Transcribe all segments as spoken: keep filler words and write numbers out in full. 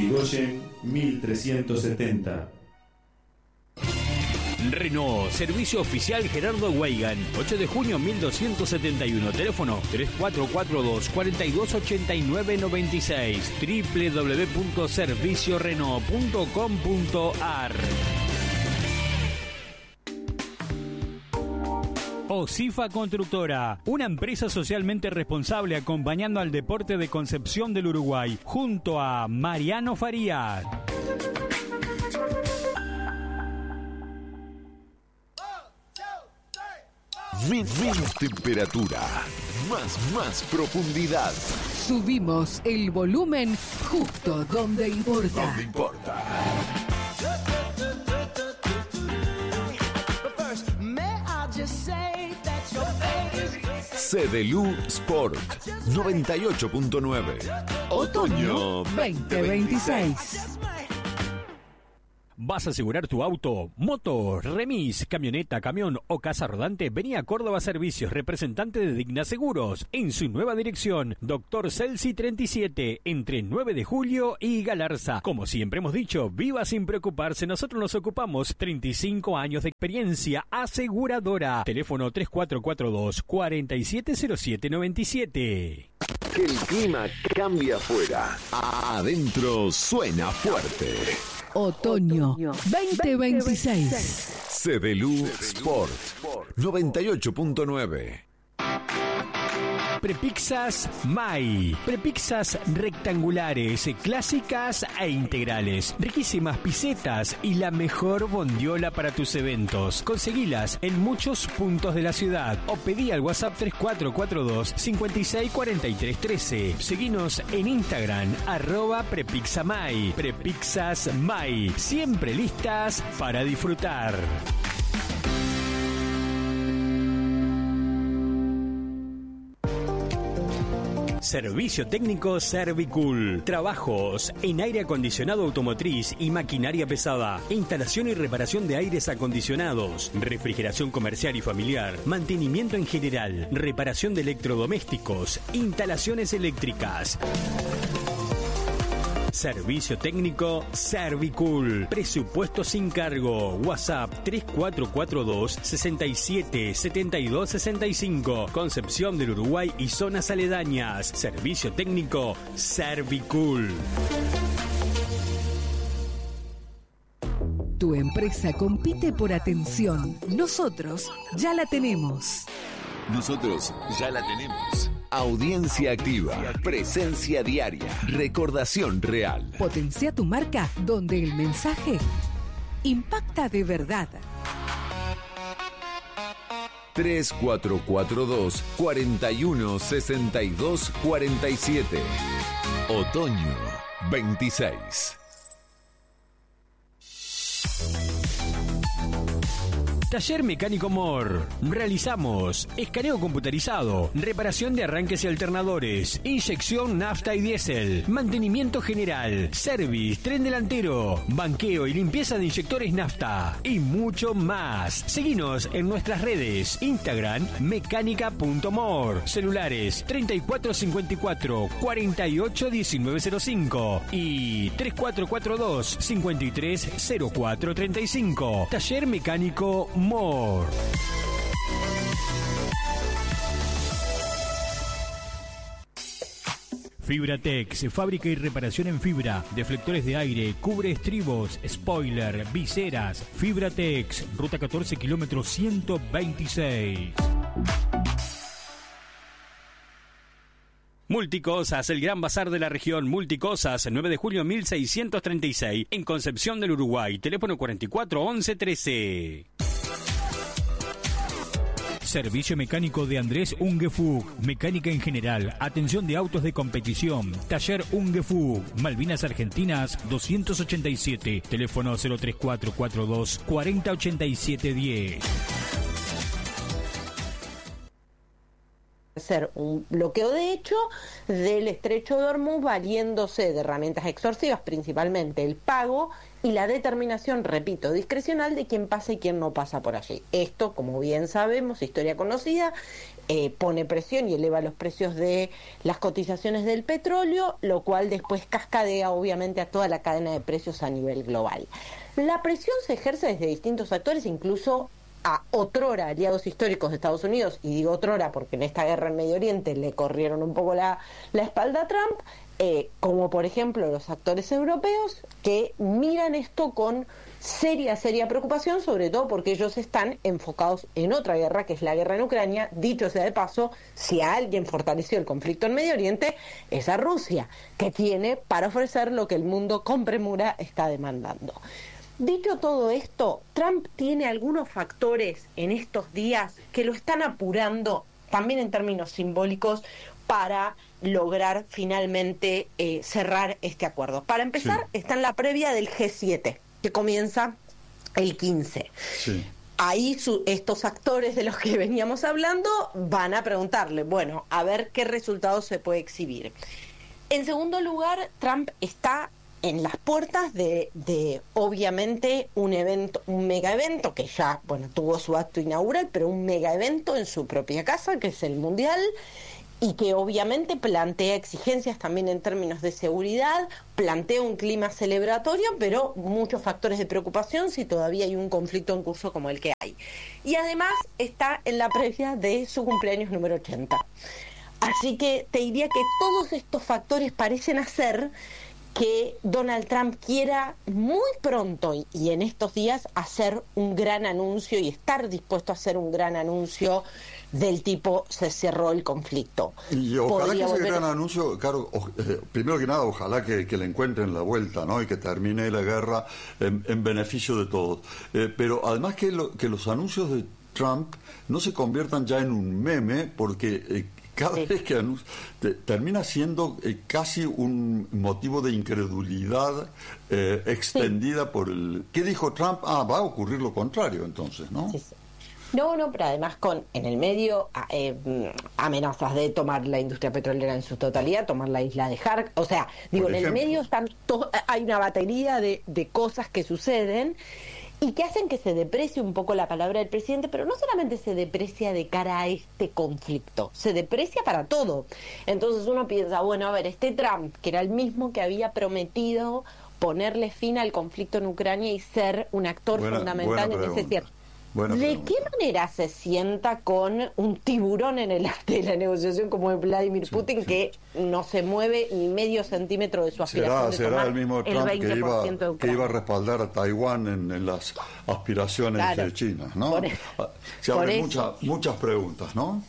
Irigoyen mil trescientos setenta. Renault, servicio oficial Gerardo Weigan, ocho de junio mil doscientos setenta y uno, teléfono tres cuatro cuatro dos, cuatro dos ocho nueve nueve seis, doble u doble u doble u punto servicio renault punto com punto a r. Osifa Constructora, una empresa socialmente responsable acompañando al deporte de Concepción del Uruguay, junto a Mariano Farías. Menos temperatura, más, más profundidad. Subimos el volumen justo donde importa. Donde importa. Cedelu Sport noventa y ocho punto nueve. Otoño veinte veintiséis. ¿Vas a asegurar tu auto, moto, remis, camioneta, camión o casa rodante? Vení a Córdoba Servicios, representante de Digna Seguros, en su nueva dirección, Doctor Celsi treinta y siete, entre nueve de julio y Galarza. Como siempre hemos dicho, viva sin preocuparse, nosotros nos ocupamos. treinta y cinco años de experiencia aseguradora. Teléfono tres cuatro cuatro dos, cuatro siete cero siete nueve siete. Que el clima cambia afuera. Adentro suena fuerte. Otoño veinte veintiséis. Cedelu Sport noventa y ocho punto nueve. Prepizzas Mai. Prepizzas rectangulares, clásicas e integrales. Riquísimas pisetas y la mejor bondiola para tus eventos. Conseguilas en muchos puntos de la ciudad o pedí al WhatsApp tres cuatro cuatro dos, cinco seis cuatro tres uno tres. Seguinos en Instagram, arroba Prepizzamai. Prepizzas Mai. Siempre listas para disfrutar. Servicio técnico Servicool. Trabajos en aire acondicionado automotriz y maquinaria pesada. Instalación y reparación de aires acondicionados. Refrigeración comercial y familiar. Mantenimiento en general. Reparación de electrodomésticos. Instalaciones eléctricas. Servicio técnico Servicool. Presupuesto sin cargo. WhatsApp tres cuatro cuatro dos, sesenta y siete, setenta y dos sesenta y cinco. Concepción del Uruguay y zonas aledañas. Servicio técnico Servicool. Tu empresa compite por atención. Nosotros ya la tenemos. Nosotros ya la tenemos. Audiencia activa, presencia diaria, recordación real. Potencia tu marca donde el mensaje impacta de verdad. tres cuatro cuatro dos, cuatro uno, seis dos cuatro siete. Otoño veintiséis. Taller Mecánico Mor. Realizamos escaneo computarizado, reparación de arranques y alternadores, inyección nafta y diésel, mantenimiento general, service, tren delantero, banqueo y limpieza de inyectores nafta y mucho más. Seguinos en nuestras redes, Instagram mecánica punto mor, celulares treinta y cuatro cincuenta y cuatro, cuarenta y ocho diecinueve cero cinco y tres cuatro cuatro dos, cincuenta y tres cero cuatro treinta y cinco. Taller Mecánico Mor. Fibratex, fábrica y reparación en fibra, deflectores de aire, cubre estribos, spoiler, viseras. Fibratex, ruta catorce, kilómetro ciento veintiséis. Multicosas, el gran bazar de la región. Multicosas, nueve de julio mil seiscientos treinta y seis, en Concepción del Uruguay. Teléfono cuarenta y cuatro, once, trece. Servicio mecánico de Andrés Ungefug. Mecánica en general. Atención de autos de competición. Taller Ungefug. Malvinas Argentinas doscientos ochenta y siete. Teléfono cero tres cuatro cuatro dos, cuarenta, ochenta y siete, diez. Hacer un bloqueo de hecho del estrecho de Hormuz valiéndose de herramientas extorsivas, principalmente el pago y la determinación, repito, discrecional de quién pasa y quién no pasa por allí. Esto, como bien sabemos, historia conocida, eh, pone presión y eleva los precios de las cotizaciones del petróleo, lo cual después cascadea obviamente a toda la cadena de precios a nivel global. La presión se ejerce desde distintos actores, incluso a otrora aliados históricos de Estados Unidos, y digo otrora porque en esta guerra en Medio Oriente le corrieron un poco la, la espalda a Trump, eh, como por ejemplo los actores europeos que miran esto con seria, seria preocupación, sobre todo porque ellos están enfocados en otra guerra, que es la guerra en Ucrania. Dicho sea de paso, si a alguien fortaleció el conflicto en Medio Oriente, es a Rusia, que tiene para ofrecer lo que el mundo con premura está demandando. Dicho todo esto, Trump tiene algunos factores en estos días que lo están apurando, también en términos simbólicos, para lograr finalmente eh, cerrar este acuerdo. Para empezar, sí. está en la previa del G siete, que comienza el quince. Sí. Ahí su, estos actores de los que veníamos hablando van a preguntarle, bueno, a ver qué resultados se puede exhibir. En segundo lugar, Trump está en las puertas de, de obviamente un evento, un mega evento que ya, bueno, tuvo su acto inaugural, pero un mega evento en su propia casa, que es el Mundial, y que obviamente plantea exigencias también en términos de seguridad, plantea un clima celebratorio, pero muchos factores de preocupación si todavía hay un conflicto en curso como el que hay. Y además está en la previa de su cumpleaños número ochenta. Así que te diría que todos estos factores parecen hacer que Donald Trump quiera muy pronto y, y en estos días hacer un gran anuncio y estar dispuesto a hacer un gran anuncio del tipo se cerró el conflicto. Y ojalá Podría que ese volver... gran anuncio, claro, o, eh, primero que nada, ojalá que, que le encuentren la vuelta, ¿no? Y que termine la guerra en, en beneficio de todos. Eh, pero además que, lo, que los anuncios de Trump no se conviertan ya en un meme, porque eh, cada sí. vez que anuncia, te, termina siendo eh, casi un motivo de incredulidad eh, extendida sí. por el... ¿Qué dijo Trump? Ah, va a ocurrir lo contrario entonces, ¿no? Sí, sí. No, no, pero además con en el medio eh, amenazas de tomar la industria petrolera en su totalidad, tomar la isla de Hark, o sea, digo, en el medio están to- hay una batería de, de cosas que suceden y que hacen que se deprecie un poco la palabra del presidente, pero no solamente se deprecia de cara a este conflicto, se deprecia para todo. Entonces uno piensa, bueno, a ver, este Trump, que era el mismo que había prometido ponerle fin al conflicto en Ucrania y ser un actor buena, fundamental buena en ese cierre. Bueno, ¿De pero... qué manera se sienta con un tiburón en el arte de la negociación como es Vladimir sí, Putin, sí. que no se mueve ni medio centímetro de su aspiración? ¿Será, de será el mismo Trump el que iba, que iba a respaldar a Taiwán en, en las aspiraciones claro. de China? ¿no? Por, se abren mucha, muchas preguntas, ¿no?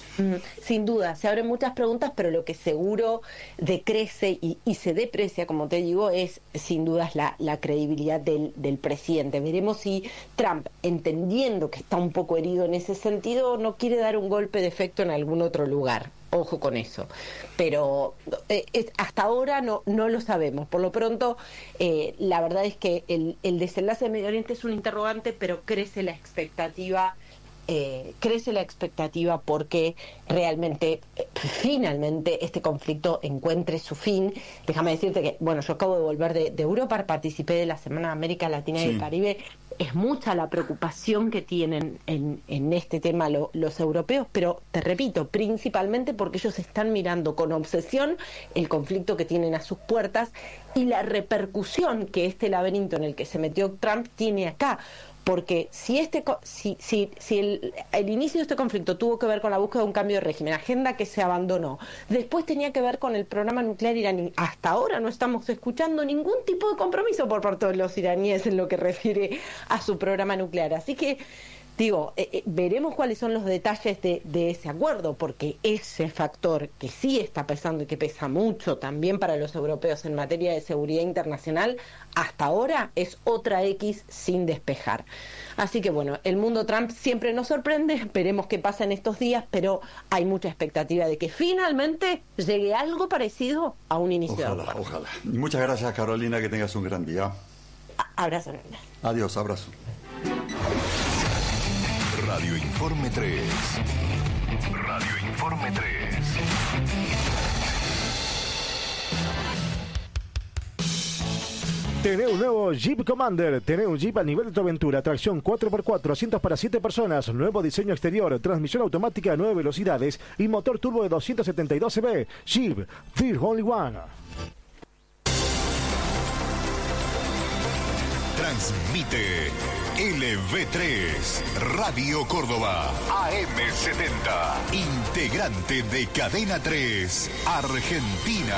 Sin duda, se abren muchas preguntas, pero lo que seguro decrece y, y se deprecia, como te digo, es sin dudas la, la credibilidad del, del presidente. Veremos si Trump, entendiendo que está un poco herido en ese sentido, no quiere dar un golpe de efecto en algún otro lugar. Ojo con eso. Pero eh, es, hasta ahora no, no lo sabemos. Por lo pronto, eh, la verdad es que el, el desenlace de Medio Oriente es un interrogante, pero crece la expectativa Eh, crece la expectativa porque realmente, eh, finalmente, este conflicto encuentre su fin. Déjame decirte que, bueno, yo acabo de volver de, de Europa, participé de la Semana de América Latina sí. y el Caribe. Es mucha la preocupación que tienen en, en este tema lo, los europeos, pero te repito, principalmente porque ellos están mirando con obsesión el conflicto que tienen a sus puertas y la repercusión que este laberinto en el que se metió Trump tiene acá. Porque si este si si, si el, el inicio de este conflicto tuvo que ver con la búsqueda de un cambio de régimen, agenda que se abandonó, después tenía que ver con el programa nuclear iraní, hasta ahora no estamos escuchando ningún tipo de compromiso por parte de los iraníes en lo que refiere a su programa nuclear. Así que, digo, eh, eh, veremos cuáles son los detalles de, de ese acuerdo, porque ese factor que sí está pesando y que pesa mucho también para los europeos en materia de seguridad internacional, hasta ahora es otra X sin despejar. Así que bueno, el mundo Trump siempre nos sorprende, veremos qué pasa en estos días, pero hay mucha expectativa de que finalmente llegue algo parecido a un inicio ojalá, de acuerdo. Ojalá. Muchas gracias, Carolina, que tengas un gran día. A- abrazo. Adiós, abrazo. Radio Informe tres. Radio Informe tres. Tené un nuevo Jeep Commander, tené un Jeep a nivel de aventura, tracción cuatro por cuatro, asientos para siete personas, nuevo diseño exterior, transmisión automática a nueve velocidades y motor turbo de doscientos setenta y dos C V. Jeep, Fear Only One. Transmite L V tres, Radio Córdoba, A M setenta, integrante de Cadena tres, Argentina.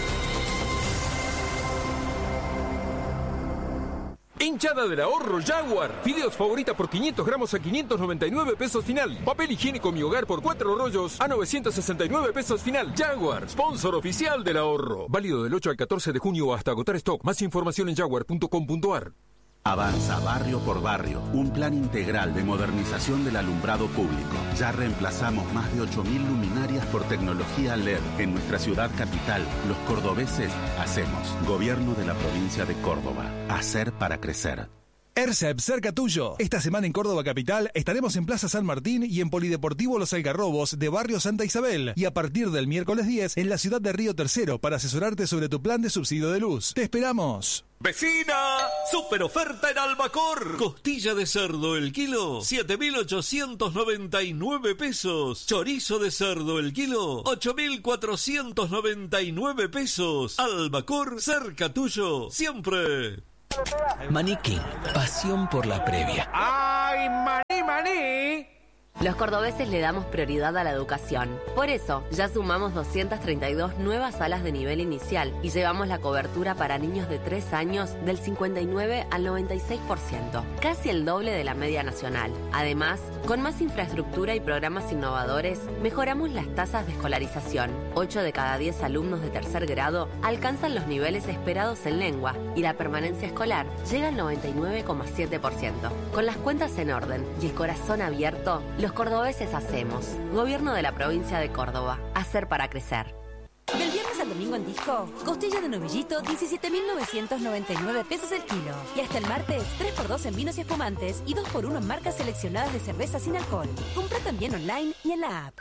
Hinchada del ahorro Jaguar. Fideos favorita por quinientos gramos a quinientos noventa y nueve pesos final. Papel higiénico Mi Hogar por cuatro rollos a novecientos sesenta y nueve pesos final. Jaguar, sponsor oficial del ahorro. Válido del ocho al catorce de junio hasta agotar stock. Más información en jaguar punto com punto ar. Avanza barrio por barrio, un plan integral de modernización del alumbrado público. Ya reemplazamos más de ocho mil luminarias por tecnología L E D en nuestra ciudad capital. Los cordobeses hacemos. Gobierno de la provincia de Córdoba. Hacer para crecer. ERCEP, cerca tuyo. Esta semana en Córdoba Capital estaremos en Plaza San Martín y en Polideportivo Los Algarrobos de Barrio Santa Isabel. Y a partir del miércoles diez en la ciudad de Río Tercero para asesorarte sobre tu plan de subsidio de luz. ¡Te esperamos! ¡Vecina! ¡Super oferta en Albacor! Costilla de cerdo el kilo, siete mil ochocientos noventa y nueve pesos. Chorizo de cerdo el kilo, ocho mil cuatrocientos noventa y nueve pesos. Albacor, cerca tuyo, siempre. Maní King, pasión por la previa. ¡Ay, maní, maní! Los cordobeses le damos prioridad a la educación. Por eso, ya sumamos doscientas treinta y dos nuevas salas de nivel inicial y llevamos la cobertura para niños de tres años del cincuenta y nueve al noventa y seis por ciento, casi el doble de la media nacional. Además, con más infraestructura y programas innovadores, mejoramos las tasas de escolarización. ocho de cada diez alumnos de tercer grado alcanzan los niveles esperados en lengua y la permanencia escolar llega al noventa y nueve coma siete por ciento. Con las cuentas en orden y el corazón abierto, los cordobeses hacemos. Gobierno de la provincia de Córdoba. Hacer para crecer. Del viernes al domingo en Disco, costilla de novillito, diecisiete mil novecientos noventa y nueve pesos el kilo. Y hasta el martes, tres por dos en vinos y espumantes y dos por uno en marcas seleccionadas de cerveza sin alcohol. Compra también online y en la app.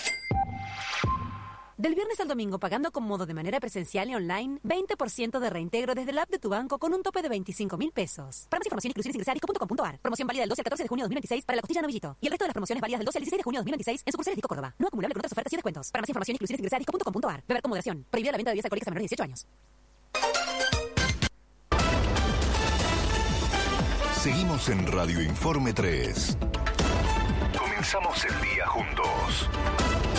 Del viernes al domingo, pagando con modo de manera presencial y online, veinte por ciento de reintegro desde la app de tu banco con un tope de veinticinco mil pesos. Para más información, inclusive ingresar a disco punto com punto ar. Promoción válida del doce al catorce de junio de dos mil veintiséis para la costilla de novillito. Y el resto de las promociones válidas del doce al dieciséis de junio de dos mil veintiséis en sucursales Disco Córdoba. No acumulable con otras ofertas y descuentos. Para más información, inclusive ingresar a disco punto com punto ar. Beber con moderación. Prohibida la venta de bebidas alcohólicas a menores de dieciocho años. Seguimos en Radio Informe tres. Comenzamos el día juntos.